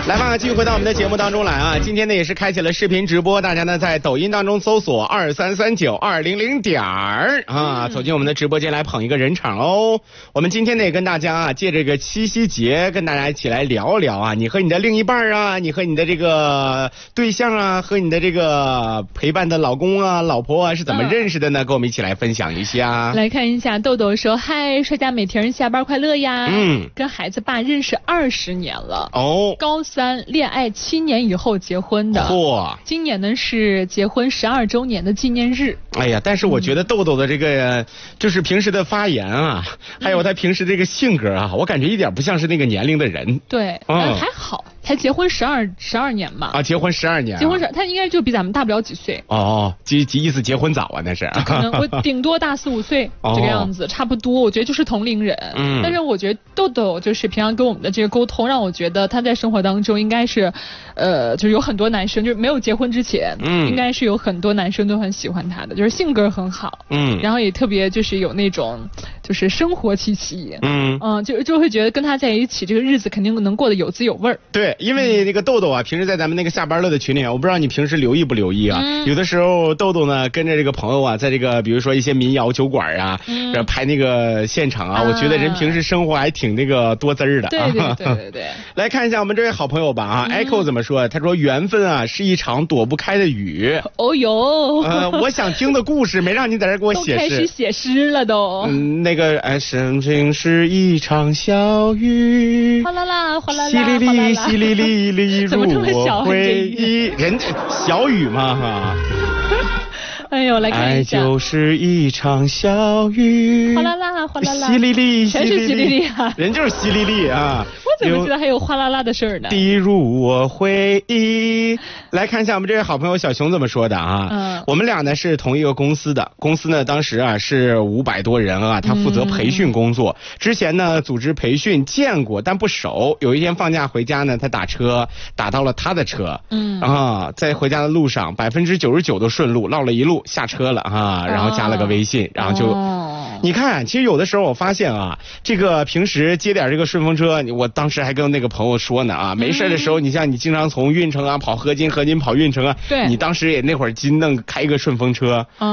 来吧，继续回到我们的节目当中来啊！今天呢也是开启了视频直播，大家呢在抖音当中搜索2339-200点啊，走进我们的直播间来捧一个人场哦。我们今天呢也跟大家啊借这个七夕节，跟大家一起来聊聊啊，你和你的另一半啊，你和你的这个对象啊，和你的这个陪伴的老公啊、老婆啊是怎么认识的呢？跟我们一起来分享一下。 来看一下，豆豆说：“嗨，帅家美婷，下班快乐呀！跟孩子爸认识20年了。”哦，高3恋爱7年以后结婚的。嚯！今年呢是结婚12周年的纪念日。 哎呀，但是我觉得豆豆的这个就是平时的发言啊，还有他平时这个性格啊，我感觉一点不像是那个年龄的人。 对，还好，才结婚12年嘛。啊， 结婚12年。 结婚他应该就比咱们大不了几岁。 哦，意思结婚早啊，那是。 可能我顶多大4、5岁这个样子，差不多。我觉得就是同龄人。但是我觉得豆豆就是平常跟我们的这个沟通，让我觉得他在生活当中应该是，就是有很多男生，就是没有结婚之前，应该是有很多男生都很喜欢他的，就是性格很好，然后也特别就是有那种就是生活气息，就会觉得跟他在一起这个日子肯定能过得有滋有味儿。对， 因为那个豆豆啊，平时在咱们那个下班乐的群里啊，我不知道你平时留意不留意啊，有的时候豆豆呢跟着这个朋友啊，在这个比如说一些民谣酒馆啊，拍那个现场啊，我觉得人平时生活还挺那个多滋儿的。 对。 来看一下我们这位好朋友吧啊，Echo 怎么说？他说缘分啊是一场躲不开的雨。 哦哟， 我想听的故事没让你在这给我写诗。 都开始写诗了都。 那个生情是一场小雨， 哗啦啦哗啦啦， 淅沥沥淅沥沥沥怎么这么小入我回忆。人小雨嘛哈。 哎呦，来看一下。 爱就是一场小雨， 哗啦啦哗啦啦， 淅沥沥， 全是淅沥沥啊！ 人就是淅沥沥啊！ 我怎么知道还有哗啦啦的事儿呢？ 滴入我回忆。来看一下我们这位好朋友小熊怎么说的啊？我们俩呢是同一个公司的，公司呢当时啊是500多人啊，他负责培训工作。之前呢组织培训见过，但不熟。有一天放假回家呢，他打车打到了他的车，在回家的路上99%都顺路，绕了一路。下车了哈，然后加了个微信，然后就，你看，其实有的时候我发现啊，这个平时接点这个顺风车，我当时还跟那个朋友说呢啊，没事的时候，你像你经常从运城啊跑河津跑运城啊，对，你当时也那会儿金弄开一个顺风车，